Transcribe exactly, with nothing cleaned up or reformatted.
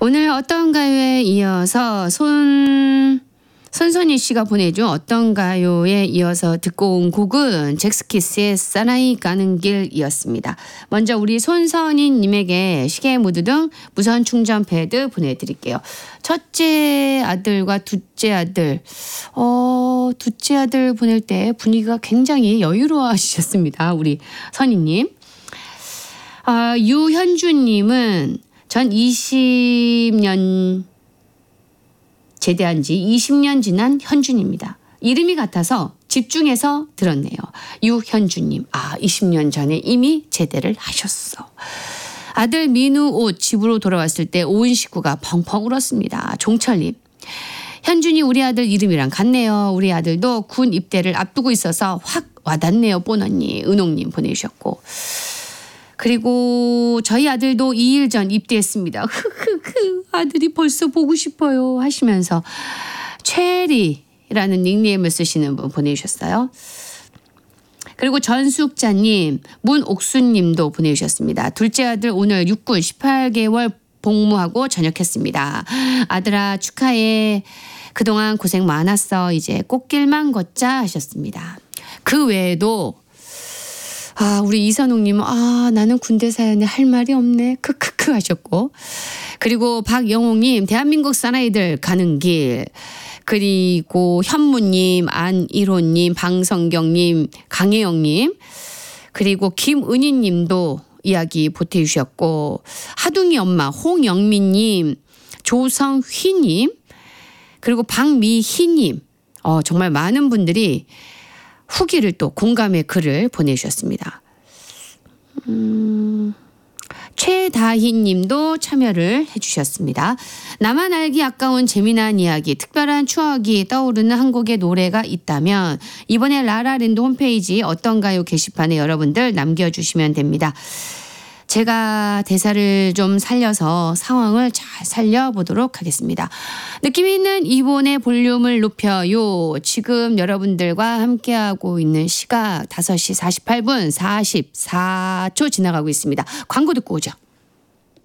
오늘 어떤가요에 이어서 손 손선희 씨가 보내준 어떤가요에 이어서 듣고 온 곡은 잭스키스의 사나이 가는 길이었습니다. 먼저 우리 손선희 님에게 시계 모드 등 무선 충전 패드 보내드릴게요. 첫째 아들과 둘째 아들, 어, 둘째 아들 보낼 때 분위기가 굉장히 여유로워지셨습니다. 우리 선희님. 아, 유현주님은 전 이십 년 제대한 지 이십 년 지난 현준입니다. 이름이 같아서 집중해서 들었네요. 유현주님. 아, 이십 년 전에 이미 제대를 하셨어. 아들 민우 옷 집으로 돌아왔을 때 온 식구가 펑펑 울었습니다. 종철님. 현준이 우리 아들 이름이랑 같네요. 우리 아들도 군 입대를 앞두고 있어서 확 와닿네요. 뽀언니. 은옥님 보내주셨고. 그리고 저희 아들도 이 일 전 입대했습니다. 흐흐흐 아들이 벌써 보고 싶어요 하시면서 체리라는 닉네임을 쓰시는 분 보내주셨어요. 그리고 전숙자님, 문옥수님도 보내주셨습니다. 둘째 아들 오늘 육군 십팔 개월 복무하고 전역했습니다. 아들아 축하해. 그동안 고생 많았어. 이제 꽃길만 걷자 하셨습니다. 그 외에도 아, 우리 이선옥님은 아, 나는 군대 사연에 할 말이 없네. 크크크 하셨고. 그리고 박영옥님, 대한민국 사나이들 가는 길. 그리고 현무님, 안일호님, 방성경님, 강혜영님. 그리고 김은희님도 이야기 보태주셨고. 하둥이 엄마 홍영민님, 조성휘님. 그리고 박미희님. 어, 정말 많은 분들이 후기를 또 공감의 글을 보내주셨습니다. 음, 최다희 님도 참여를 해주셨습니다. 나만 알기 아까운 재미난 이야기, 특별한 추억이 떠오르는 한 곡의 노래가 있다면 이번에 라라랜드 홈페이지 어떤가요 게시판에 여러분들 남겨주시면 됩니다. 제가 대사를 좀 살려서 상황을 잘 살려보도록 하겠습니다. 느낌 있는 이본의 볼륨을 높여요. 지금 여러분들과 함께하고 있는 시각 다섯 시 사십팔 분 사십사 초 지나가고 있습니다. 광고 듣고 오죠.